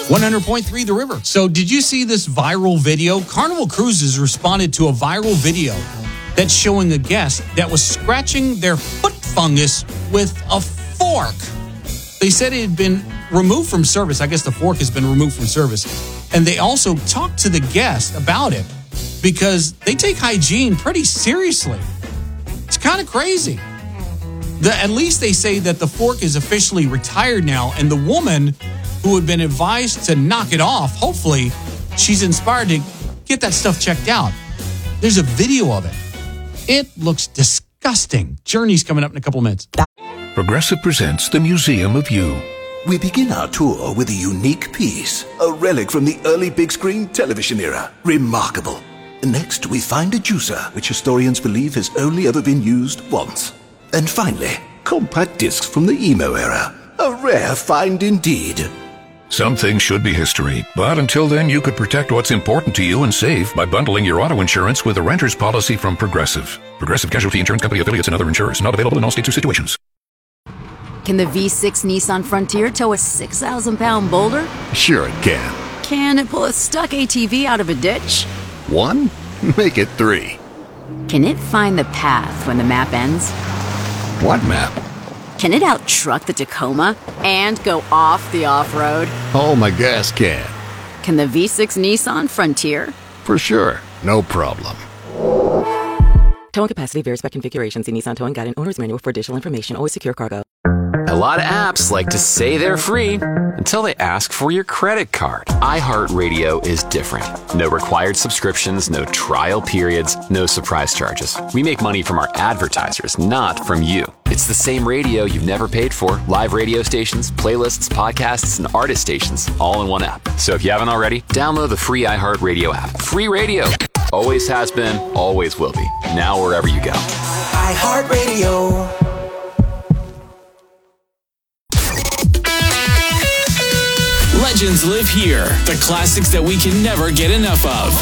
100.3 The River. So did you see this viral video? Carnival Cruises responded to a viral video that's showing a guest that was scratching their foot fungus with a fork. They said it had been removed from service. I guess the fork has been removed from service. And they also talked to the guest about it because they take hygiene pretty seriously. It's kind of crazy. At least they say that the fork is officially retired now, and the woman who had been advised to knock it off, hopefully she's inspired to get that stuff checked out. There's a video of it. It looks disgusting. Journey's coming up in a couple of minutes. Progressive presents the Museum of You. We begin our tour with a unique piece, a relic from the early big screen television era. Remarkable. Next, we find a juicer, which historians believe has only ever been used once. And finally, compact discs from the emo era. A rare find indeed. Some things should be history, but until then you could protect what's important to you and save by bundling your auto insurance with a renter's policy from Progressive. Progressive Casualty Insurance Company affiliates and other insurers. Not available in all states or situations. Can the V6 Nissan Frontier tow a 6,000-pound boulder? Sure it can. Can it pull a stuck ATV out of a ditch? 1? Make it 3. Can it find the path when the map ends? What map? Can it out-truck the Tacoma and go off the off-road? Oh, my gas can. Can the V6 Nissan Frontier? For sure. No problem. Towing capacity varies by configuration. See Nissan Towing Guide and Owner's Manual for additional information. Always secure cargo. A lot of apps like to say they're free until they ask for your credit card. iHeartRadio is different. No required subscriptions, no trial periods, no surprise charges. We make money from our advertisers, not from you. It's the same radio you've never paid for. Live radio stations, playlists, podcasts, and artist stations, all in one app. So if you haven't already, download the free iHeartRadio app. Free radio. Always has been, always will be. Now wherever you go. iHeartRadio. Legends live here. The classics that we can never get enough of.